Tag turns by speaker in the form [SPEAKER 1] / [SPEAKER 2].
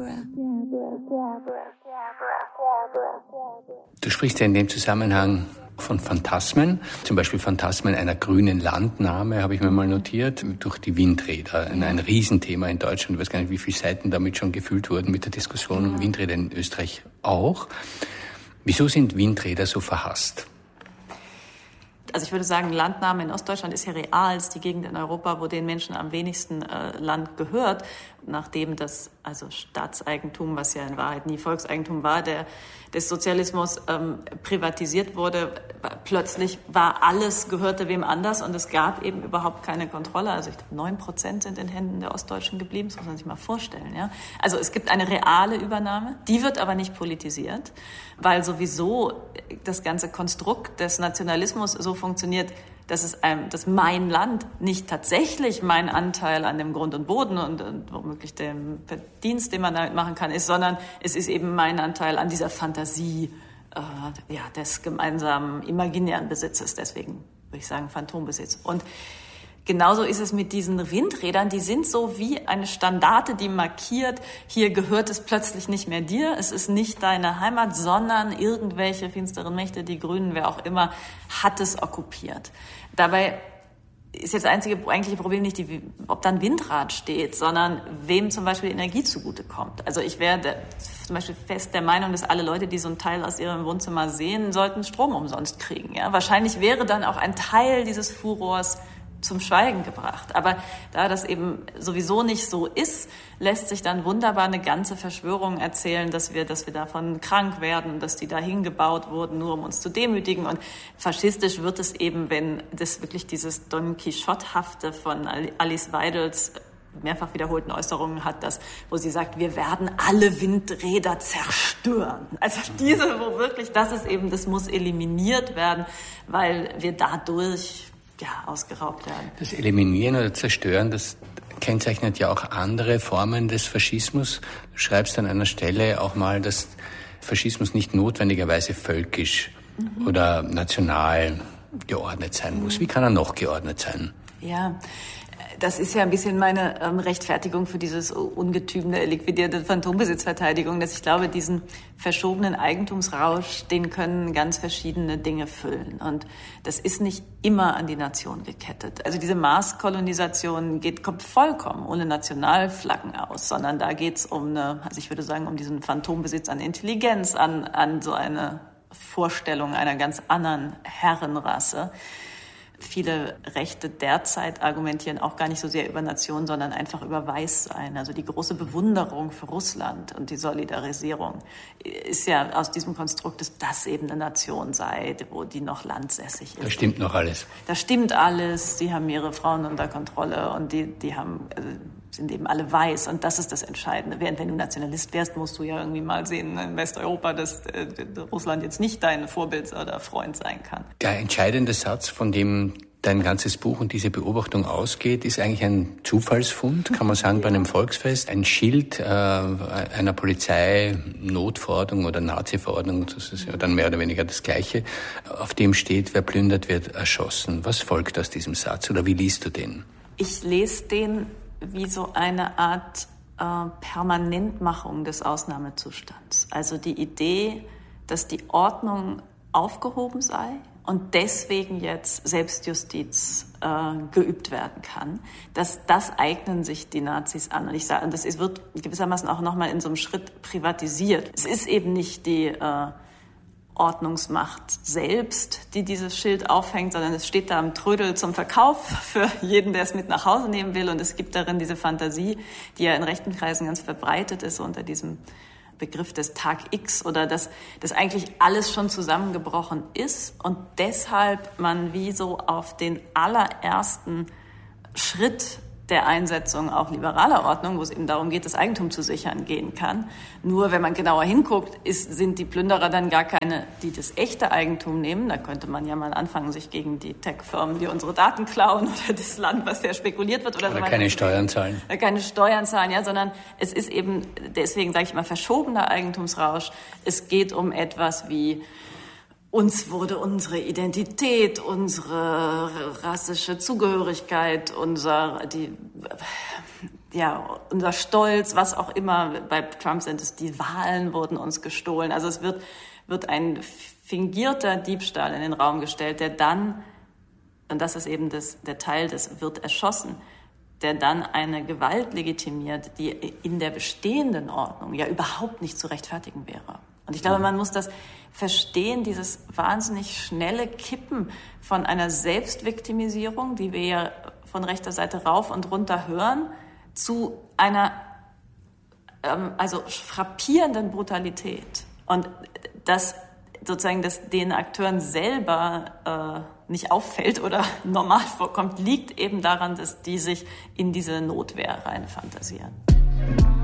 [SPEAKER 1] Du sprichst ja in dem Zusammenhang von Phantasmen, zum Beispiel Phantasmen einer grünen Landnahme, habe ich mir mal notiert, durch die Windräder. Ein Riesenthema in Deutschland. Ich weiß gar nicht, wie viele Seiten damit schon gefüllt wurden mit der Diskussion um Windräder in Österreich auch. Wieso sind Windräder so verhasst?
[SPEAKER 2] Also ich würde sagen, Landnahme in Ostdeutschland ist ja real, ist die Gegend in Europa, wo den Menschen am wenigsten Land gehört. Nachdem das also Staatseigentum, was ja in Wahrheit nie Volkseigentum war, des Sozialismus privatisiert wurde, plötzlich war alles, gehörte wem anders und es gab eben überhaupt keine Kontrolle. Also ich glaube 9% sind in Händen der Ostdeutschen geblieben, das muss man sich mal vorstellen. Ja? Also es gibt eine reale Übernahme, die wird aber nicht politisiert, weil sowieso das ganze Konstrukt des Nationalismus so funktioniert, dass mein Land nicht tatsächlich mein Anteil an dem Grund und Boden und womöglich dem Verdienst, den man damit machen kann, ist, sondern es ist eben mein Anteil an dieser Fantasie des gemeinsamen imaginären Besitzes. Deswegen würde ich sagen Phantombesitz. Und genauso ist es mit diesen Windrädern. Die sind so wie eine Standarte, die markiert, hier gehört es plötzlich nicht mehr dir. Es ist nicht deine Heimat, sondern irgendwelche finsteren Mächte, die Grünen, wer auch immer, hat es okkupiert. Dabei ist jetzt das eigentliche Problem nicht, ob da ein Windrad steht, sondern wem zum Beispiel Energie zugutekommt. Also ich wäre zum Beispiel fest der Meinung, dass alle Leute, die so einen Teil aus ihrem Wohnzimmer sehen, sollten Strom umsonst kriegen. Ja? Wahrscheinlich wäre dann auch ein Teil dieses Furors zum Schweigen gebracht. Aber da das eben sowieso nicht so ist, lässt sich dann wunderbar eine ganze Verschwörung erzählen, dass wir davon krank werden, dass die da hingebaut wurden, nur um uns zu demütigen. Und faschistisch wird es eben, wenn das wirklich dieses Don Quixote-hafte von Alice Weidels mehrfach wiederholten Äußerungen hat, wo sie sagt, wir werden alle Windräder zerstören. Also wo wirklich, das muss eliminiert werden, weil wir dadurch ausgeraubt werden.
[SPEAKER 1] Das Eliminieren oder Zerstören, das kennzeichnet ja auch andere Formen des Faschismus. Du schreibst an einer Stelle auch mal, dass Faschismus nicht notwendigerweise völkisch oder national geordnet sein muss. Wie kann er noch geordnet sein?
[SPEAKER 2] Ja, das ist ja ein bisschen meine Rechtfertigung für dieses Ungetüm der liquidierte Phantombesitzverteidigung, dass ich glaube, diesen verschobenen Eigentumsrausch, den können ganz verschiedene Dinge füllen. Und das ist nicht immer an die Nation gekettet. Also diese Marskolonisation kommt vollkommen ohne Nationalflaggen aus, sondern da geht's ich würde sagen, um diesen Phantombesitz an Intelligenz, an so eine Vorstellung einer ganz anderen Herrenrasse. Viele Rechte derzeit argumentieren auch gar nicht so sehr über Nation, sondern einfach über Weißsein. Also die große Bewunderung für Russland und die Solidarisierung ist ja aus diesem Konstrukt, dass das eben eine Nation sei, wo die noch landsässig ist.
[SPEAKER 1] Da stimmt noch alles.
[SPEAKER 2] Da stimmt alles. Die haben ihre Frauen unter Kontrolle und die sind eben alle weiß. Und das ist das Entscheidende. Während wenn du Nationalist wärst, musst du ja irgendwie mal sehen in Westeuropa, dass Russland jetzt nicht dein Vorbild oder Freund sein kann.
[SPEAKER 1] Der entscheidende Satz, von dem dein ganzes Buch und diese Beobachtung ausgeht, ist eigentlich ein Zufallsfund, kann man sagen, bei einem Volksfest. Ein Schild einer Polizei-Notverordnung oder Nazi-Verordnung, das ist ja dann mehr oder weniger das Gleiche, auf dem steht, wer plündert, wird erschossen. Was folgt aus diesem Satz oder wie liest du den?
[SPEAKER 2] Ich lese den wie so eine Art Permanentmachung des Ausnahmezustands. Also die Idee, dass die Ordnung aufgehoben sei und deswegen jetzt Selbstjustiz geübt werden kann. Das eignen sich die Nazis an. Und ich sage, das wird gewissermaßen auch nochmal in so einem Schritt privatisiert. Es ist eben nicht die Ordnungsmacht selbst, die dieses Schild aufhängt, sondern es steht da am Trödel zum Verkauf für jeden, der es mit nach Hause nehmen will. Und es gibt darin diese Fantasie, die ja in rechten Kreisen ganz verbreitet ist unter diesem Begriff des Tag X oder dass eigentlich alles schon zusammengebrochen ist und deshalb man wie so auf den allerersten Schritt der Einsetzung auch liberaler Ordnung, wo es eben darum geht, das Eigentum zu sichern, gehen kann. Nur wenn man genauer hinguckt, sind die Plünderer dann gar keine, die das echte Eigentum nehmen. Da könnte man ja mal anfangen, sich gegen die Tech-Firmen, die unsere Daten klauen oder das Land, was sehr spekuliert wird. Oder so
[SPEAKER 1] keine Steuern zahlen.
[SPEAKER 2] Keine Steuern zahlen, ja, sondern es ist eben, deswegen sage ich mal, verschobener Eigentumsrausch. Es geht um etwas wie uns wurde unsere Identität, unsere rassische Zugehörigkeit, unser Stolz, was auch immer. Bei Trump sind es die Wahlen, wurden uns gestohlen. Also es wird ein fingierter Diebstahl in den Raum gestellt, der dann, und das ist eben der Teil des wird erschossen, der dann eine Gewalt legitimiert, die in der bestehenden Ordnung ja überhaupt nicht zu rechtfertigen wäre. Und ich glaube, man muss das verstehen, dieses wahnsinnig schnelle Kippen von einer Selbstviktimisierung, die wir ja von rechter Seite rauf und runter hören, zu einer frappierenden Brutalität. Und das sozusagen, dass den Akteuren selber nicht auffällt oder normal vorkommt, liegt eben daran, dass die sich in diese Notwehr rein fantasieren.